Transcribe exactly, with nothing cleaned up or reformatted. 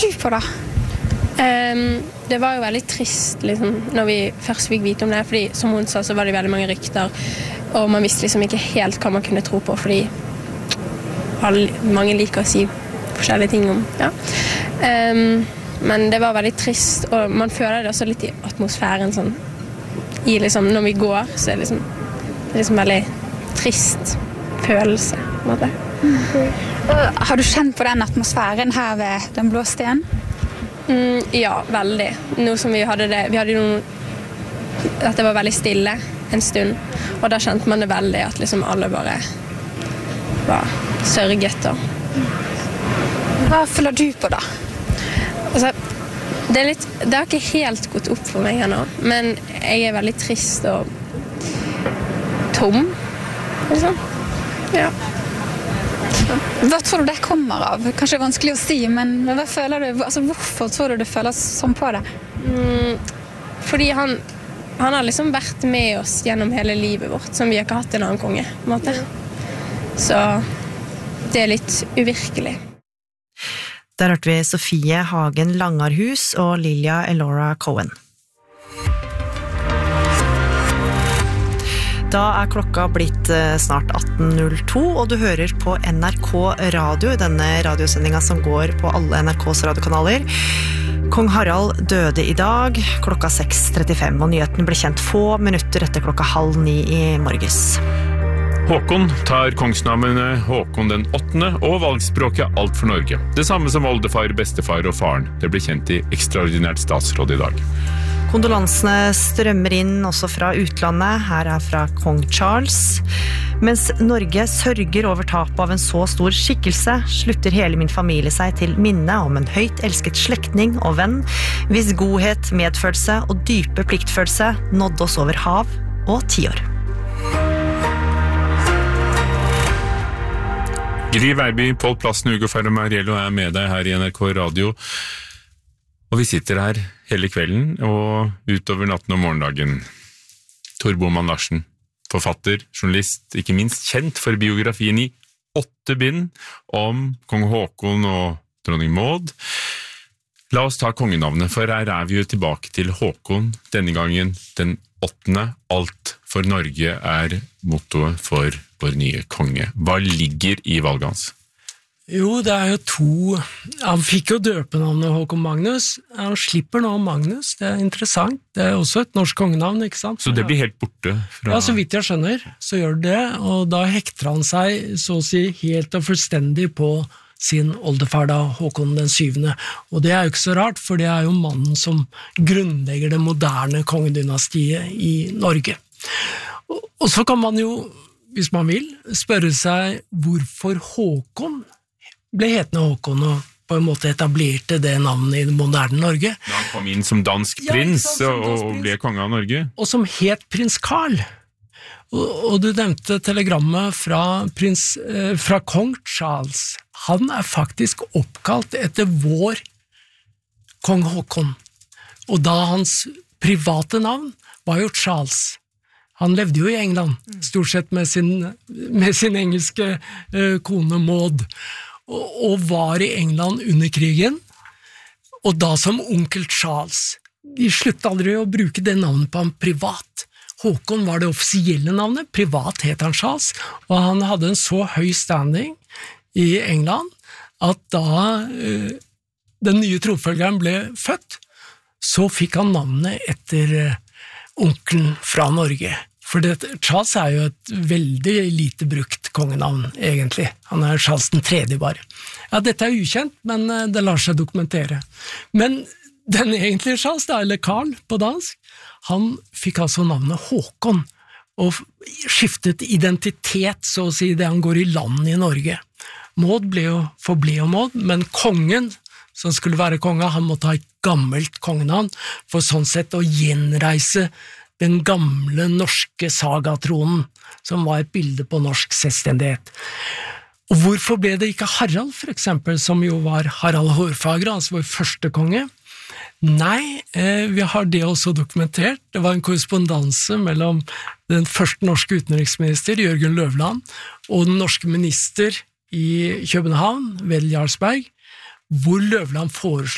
du på da? Um, det var jo veldig trist liksom, når vi først fikk vite om det, fordi som hun sa så var det veldig mange rykter, og man visste liksom ikke helt hva man kunne tro på, fordi alle, mange liker å si forskjellige ting om, ja. Um, men det var veldig trist, og man føler det også litt i atmosfæren sånn, i liksom, når vi går, så er det liksom, det er liksom veldig trist følelse, på en måte. Mm. Har du kjent på den atmosfæren her ved Den blå sten? Mm, ja, veldig. Nå som vi hadde det, vi hadde noen, at det var veldig stille en stund, og da kjente man det veldig, at liksom alle bare var sørget. Og. Hva føler du på da? Altså, det, er litt, det har ikke helt gått opp for meg ennå, men jeg er veldig trist og tom, liksom. Ja. Hva tror du det kommer av? Kanskje vanskelig å si, men hva føler du? Altså, hvorfor tror du det føles sånn på det? Mm, fordi han, han har liksom vært med oss gjennom hele livet vårt, som vi har ikke hatt en annen konge, på en måte. Så det er litt uvirkelig. Der hørte vi Sofie Hagen Langarhus og Lilja Elora Cohen. Da er klokka blitt snart atten null to, og du hører på N R K Radio, denne radiosendinga som går på alle N R K's radiokanaler. Kong Harald døde i dag, klokka seks trettifem, og nyheten ble kjent få minutter etter klokka halv ni i morges. Håkon tar kongsnavnet Håkon den åttende, og valgspråket Alt for Norge. Det samme som oldefar, bestefar og faren. Det ble kjent i ekstraordinært statsråd i dag. Kondolansene strømmer inn også fra utlandet, her er fra kong Charles. Mens Norge sørger over tap av en så stor skikkelse, slutter hele min familie seg til minne om en høyt elsket slektning og venn, hvis godhet, medfølelse og dype pliktfølelse nådde oss over hav og tiår. Gry Veiby, Pål Plassen, Ugo Ferro Mariello er med deg her i N R K Radio. Og vi sitter her hele kvelden og utover natten og morgendagen. Tor Boman Larsen, forfatter, journalist, ikke minst kjent for biografien i åtte bind om kong Håkon og dronning Maud. La oss ta kongenavnet, for her er vi jo tilbake til Håkon, denne gangen den åttende. Alt for Norge er mottoet for vår nye konge. Hva ligger i valget hans? Jo, det er jo to. Han fikk jo døpenavnet Håkon Magnus. Han slipper nå Magnus, det er interessant. Det er også et norsk kongenavn, ikke sant? Så det blir helt borte fra... Ja, så vidt jeg skjønner, så gjør det, og da hekter han seg, så å si, helt og fullstendig på sin oldefar da, Håkon den syvende. Og det er jo ikke så rart, for det er jo mannen som grunnlegger det moderne kongedynastiet i Norge. Og, og så kan man jo, hvis man vil, spørre seg hvorfor Håkon ble hetende Håkon og på en måte etablerte det navnet i det moderne Norge. Da han kom inn som dansk prins ja, sant, som og ble konge av Norge. Og som het prins Karl. Og, og du nevnte telegrammet fra, prins, eh, fra kong Charles. Han er faktisk oppkalt etter vår kong Håkon. Og da hans private navn var jo Charles. Han levde jo i England, stort sett med sin, med sin engelske eh, kone Maud. Og var i England under krigen, og da som onkel Charles. De sluttet aldri å bruke det navnet på ham privat. Håkon var det offisielle navnet, privat het han Charles, og han hadde en så høy standing i England, at da uh, den nye tronfølgeren ble født, så fikk han navnet etter uh, onkelen fra Norge. For det, Charles er jo et veldig lite brukt kongenavn, egentlig. Han er Charles den tredje bare. Ja, dette er ukjent, men det lar seg dokumentere. Men den egentlige Charles, da, eller Karl på dansk, han fikk altså navnet Håkon, og skiftet identitet, så å si, det han går i land i Norge. Maud ble jo, forble jo Maud, men kongen, som skulle være konge, han måtte ha et gammelt kongenavn, for sånn sett å gjenreise den gamle norske sagatronen, som var et bilde på norsk selvstendighet. Og hvorfor ble det ikke Harald, for eksempel, som jo var Harald Hårfagre, altså vår første konge? Nei, eh, vi har det også dokumentert. Det var en korrespondanse mellom den første norske utenriksminister, Jørgen Løvland, og den norske minister i København, Wedel Jarlsberg, hvor Løvland foreslo